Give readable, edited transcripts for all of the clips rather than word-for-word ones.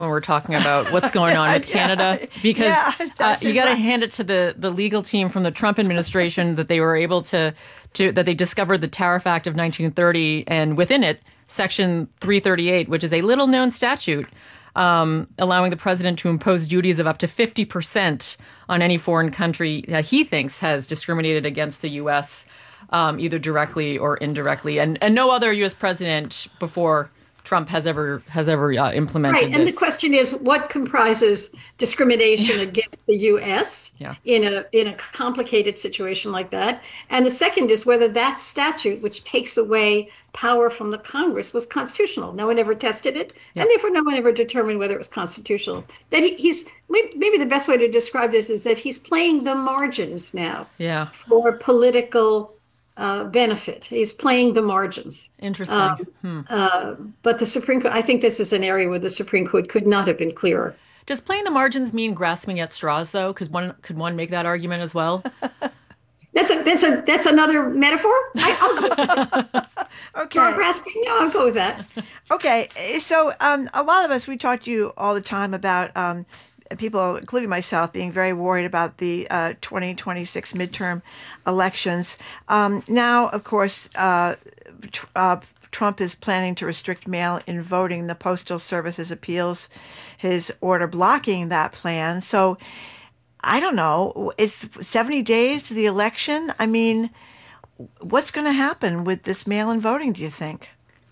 when we're talking about what's going on with Canada, because you got to hand it to the legal team from the Trump administration that they were able to that they discovered the Tariff Act of 1930, and within it, Section 338, which is a little known statute allowing the president to impose duties of up to 50% on any foreign country that he thinks has discriminated against the U.S. Either directly or indirectly, and no other U.S. president before Trump has ever implemented right. And this. The question is, what comprises discrimination against the U.S. in a complicated situation like that? And the second is whether that statute, which takes away power from the Congress, was constitutional. No one ever tested it, and therefore no one ever determined whether it was constitutional. That he's maybe the best way to describe this is that he's playing the margins now for political benefit. He's playing the margins. Interesting. But the Supreme Court, I think this is an area where the Supreme Court could not have been clearer. Does playing the margins mean grasping at straws, though? Could one make that argument as well? That's another metaphor. I'll go with that. Okay. Grasping, no, I'll go with that. Okay. So a lot of us, we talk to you all the time about people, including myself, being very worried about the 2026 midterm elections. Now, of course, Trump is planning to restrict mail-in voting. The Postal Service's appeals his order blocking that plan. So I don't know. It's 70 days to the election. I mean, what's going to happen with this mail-in voting, do you think?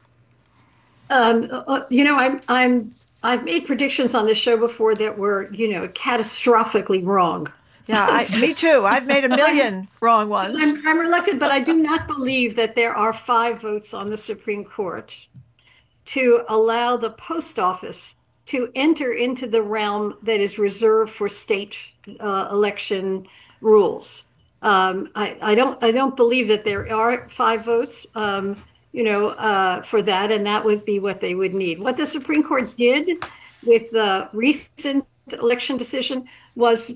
I've made predictions on this show before that were, catastrophically wrong. Yeah, me too. I've made a million wrong ones. I'm reluctant, but I do not believe that there are 5 votes on the Supreme Court to allow the post office to enter into the realm that is reserved for state election rules. I don't believe that there are 5 votes. For that, and that would be what they would need. What the Supreme Court did with the recent election decision was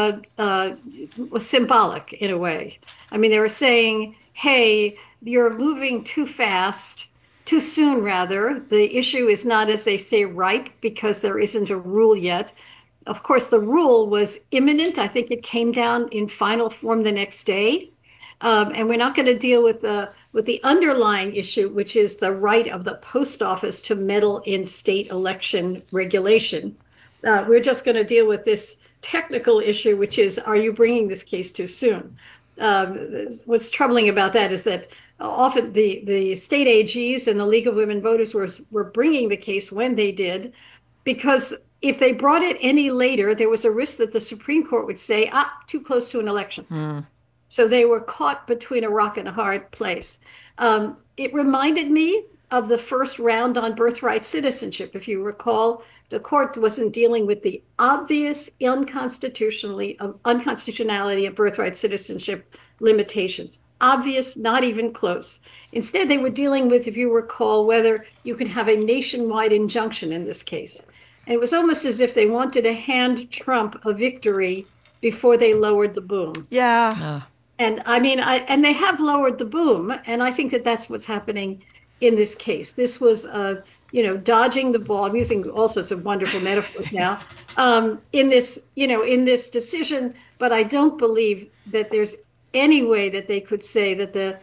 symbolic in a way. I mean, they were saying, hey, you're moving too fast, too soon, rather. The issue is not, as they say, ripe because there isn't a rule yet. Of course, the rule was imminent. I think it came down in final form the next day. And we're not going to deal with the underlying issue, which is the right of the post office to meddle in state election regulation. We're just going to deal with this technical issue, which is, are you bringing this case too soon? What's troubling about that is that often the state AGs and the League of Women Voters were bringing the case when they did, because if they brought it any later, there was a risk that the Supreme Court would say, too close to an election. So they were caught between a rock and a hard place. It reminded me of the first round on birthright citizenship. If you recall, the court wasn't dealing with the obvious unconstitutionality of birthright citizenship limitations. Obvious, not even close. Instead, they were dealing with, if you recall, whether you could have a nationwide injunction in this case. And it was almost as if they wanted to hand Trump a victory before they lowered the boom. Yeah. And I mean, and they have lowered the boom, and I think that that's what's happening in this case. This was, dodging the ball. I'm using all sorts of wonderful metaphors now in this decision. But I don't believe that there's any way that they could say that the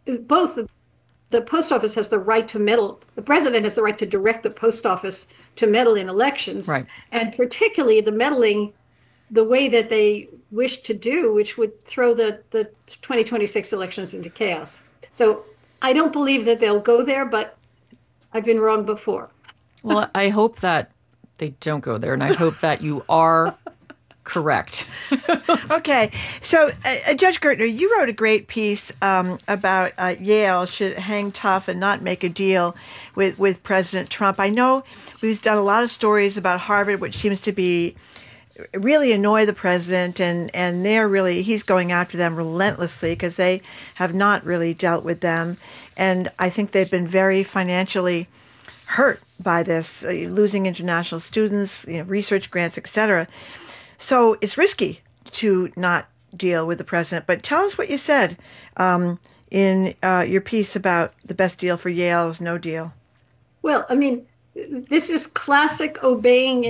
post office has the right to meddle. The president has the right to direct the post office to meddle in elections, right? And particularly the meddling the way that they wish to do, which would throw the 2026 elections into chaos. So I don't believe that they'll go there, but I've been wrong before. Well, I hope that they don't go there, and I hope that you are correct. Okay. So, Judge Gertner, you wrote a great piece about Yale should hang tough and not make a deal with President Trump. I know we've done a lot of stories about Harvard, which seems to be really annoy the president, and he's going after them relentlessly because they have not really dealt with them. And I think they've been very financially hurt by this, losing international students, research grants, etc. So it's risky to not deal with the president. But tell us what you said in your piece about the best deal for Yale is no deal. Well, I mean, this is classic obeying